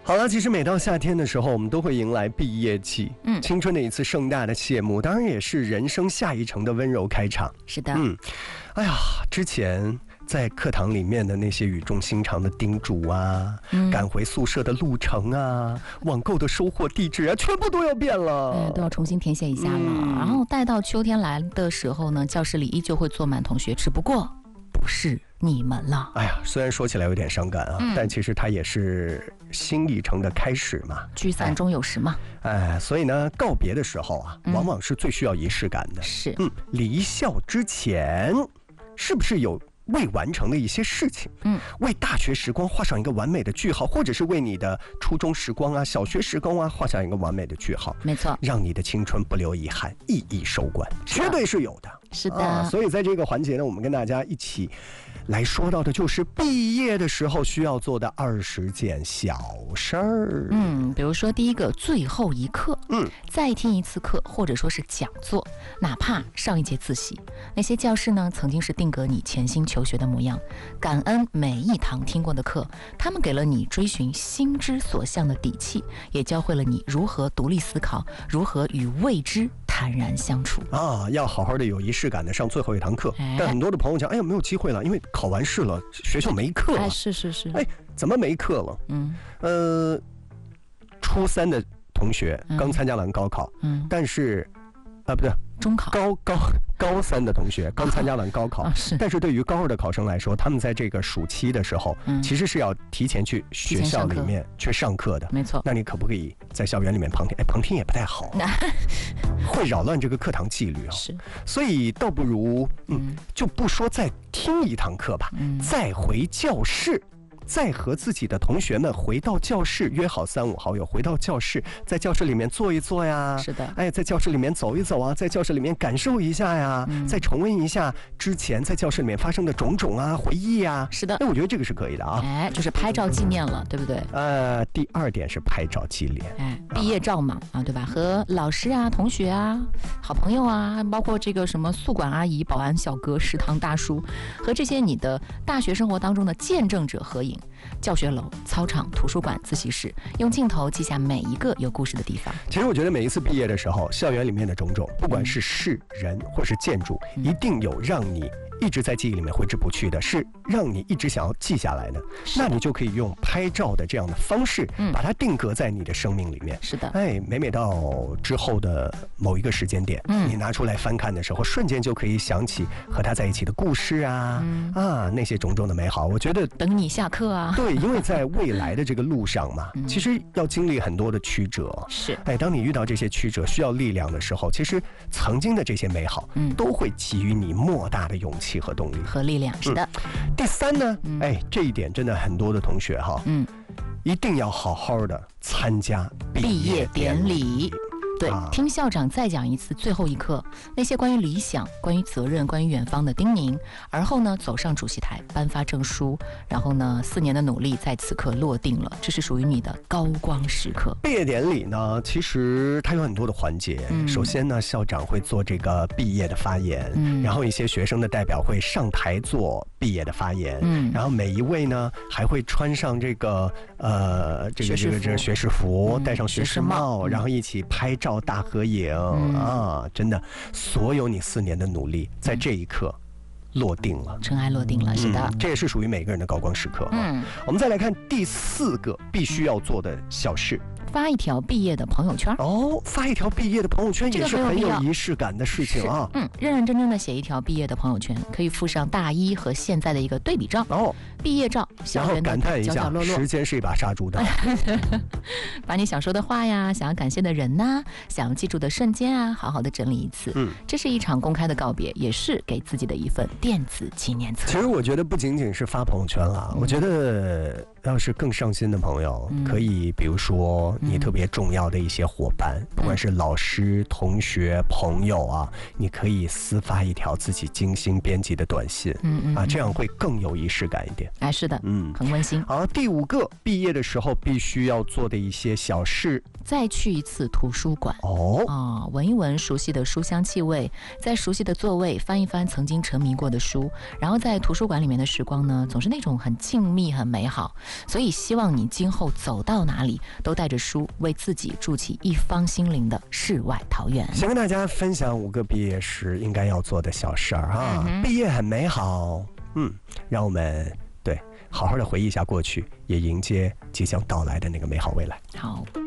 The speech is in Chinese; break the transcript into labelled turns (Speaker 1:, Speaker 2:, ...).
Speaker 1: 好了，其实每到夏天的时候，我们都会迎来毕业季，青春的一次盛大的谢幕，当然也是人生下一程的温柔开场。
Speaker 2: 是的，
Speaker 1: 哎呀，之前在课堂里面的那些语重心长的叮嘱啊，赶回宿舍的路程啊，网购的收货地址啊，全部都要变了，
Speaker 2: 都要重新填写一下了。然后待到秋天来的时候呢，教室里依旧会坐满同学，只不过不是你们了。
Speaker 1: 哎呀，虽然说起来有点伤感啊，但其实它也是新一程的开始嘛。
Speaker 2: 聚散终有时嘛。
Speaker 1: 所以呢，告别的时候啊，往往是最需要仪式感的。
Speaker 2: 是，
Speaker 1: 离校之前，是不是有未完成的一些事情？为大学时光画上一个完美的句号，或者是为你的初中时光啊、小学时光啊画上一个完美的句号。
Speaker 2: 没错，
Speaker 1: 让你的青春不留遗憾，熠熠收官，绝对是有的。
Speaker 2: 是的，
Speaker 1: 所以在这个环节呢，我们跟大家一起来说到的就是毕业的时候需要做的20件小事儿。
Speaker 2: 比如说第一个，最后一课，再听一次课，或者说是讲座，哪怕上一节自习，那些教室呢，曾经是定格你潜心求学的模样。感恩每一堂听过的课，他们给了你追寻心之所向的底气，也教会了你如何独立思考，如何与未知坦然相处
Speaker 1: 啊！要好好的有仪式感的上最后一堂课。但很多的朋友讲，哎呀，没有机会了，因为考完试了，学校没课了。
Speaker 2: 是，
Speaker 1: 怎么没课了？初三的同学刚参加完高考，但是不对，
Speaker 2: 中考
Speaker 1: 高三的同学刚参加完高考，但是对于高二的考生来说，他们在这个暑期的时候，其实是要提前去学校里面去上课的。
Speaker 2: 没错，
Speaker 1: 那你可不可以在校园里面旁听？旁听也不太好，会扰乱这个课堂纪律啊。
Speaker 2: 是，
Speaker 1: 所以倒不如就不说再听一堂课吧，再回教室。再和自己的同学们回到教室，约好3、5好友回到教室，在教室里面坐一坐呀。
Speaker 2: 是的，
Speaker 1: 在教室里面走一走啊，在教室里面感受一下呀，再重温一下之前在教室里面发生的种种啊回忆啊。
Speaker 2: 是的，
Speaker 1: 我觉得这个是可以的啊。
Speaker 2: 就是拍照纪念了，对不对？
Speaker 1: 第2点是拍照纪念。
Speaker 2: 毕业照嘛，对吧？和老师啊、同学啊、好朋友啊，包括这个什么宿管阿姨、保安小哥、食堂大叔，和这些你的大学生活当中的见证者合影。教学楼、操场、图书馆、自习室，用镜头记下每一个有故事的地方。
Speaker 1: 其实我觉得每一次毕业的时候，校园里面的种种，不管是事、人或是建筑，一定有让你一直在记忆里面挥之不去的，是让你一直想要记下来的。那你就可以用拍照的这样的方式，把它定格在你的生命里面。
Speaker 2: 是的，
Speaker 1: 每到之后的某一个时间点，你拿出来翻看的时候，瞬间就可以想起和他在一起的故事啊，那些种种的美好。我觉得
Speaker 2: 等你下课啊。
Speaker 1: 对，因为在未来的这个路上嘛，其实要经历很多的曲折。
Speaker 2: 是，
Speaker 1: 当你遇到这些曲折需要力量的时候，其实曾经的这些美好，都会给予你莫大的勇气和动力
Speaker 2: 和力量。是的。
Speaker 1: 第3呢，这一点真的很多的同学一定要好好的参加毕业典礼。
Speaker 2: 对，听校长再讲一次最后一课，那些关于理想、关于责任、关于远方的叮咛，而后呢，走上主席台颁发证书，然后呢，4年的努力在此刻落定了，这是属于你的高光时刻。
Speaker 1: 毕业典礼呢，其实它有很多的环节。首先呢，校长会做这个毕业的发言，然后一些学生的代表会上台做毕业的发言，然后每一位呢还会穿上这个学士服，戴上学士帽，然后一起拍照大合影真的，所有你4年的努力在这一刻落定了，
Speaker 2: 尘埃落定了。是的，
Speaker 1: 这也是属于每个人的高光时刻。我们再来看第4个必须要做的小事。
Speaker 2: 发一条毕业的朋友圈
Speaker 1: 发一条毕业的朋友圈也是很有仪式感的事情啊。
Speaker 2: 认认真真的写一条毕业的朋友圈，可以附上大一和现在的一个对比照，毕业照，
Speaker 1: 然后感叹一下时间是一把杀猪刀，
Speaker 2: 把你想说的话呀，想要感谢的人呐，想要记住的瞬间啊，好好的整理一次。这是一场公开的告别，也是给自己的一份电子纪念册。
Speaker 1: 其实我觉得不仅仅是发朋友圈啦，我觉得要是更上心的朋友，可以比如说你特别重要的一些伙伴，不管是老师、同学、朋友啊，你可以私发一条自己精心编辑的短信，这样会更有仪式感一点。
Speaker 2: 哎，是的，很温馨。
Speaker 1: 好，第5个，毕业的时候必须要做的一些小事。
Speaker 2: 再去一次图书馆闻一闻熟悉的书香气味，在熟悉的座位翻一翻曾经沉迷过的书，然后在图书馆里面的时光呢，总是那种很静谧、很美好。所以希望你今后走到哪里，都带着书，为自己筑起一方心灵的世外桃源。
Speaker 1: 先跟大家分享5个毕业时应该要做的小事儿啊。毕业很美好，让我们好好的回忆一下过去，也迎接即将到来的那个美好未来。
Speaker 2: 好。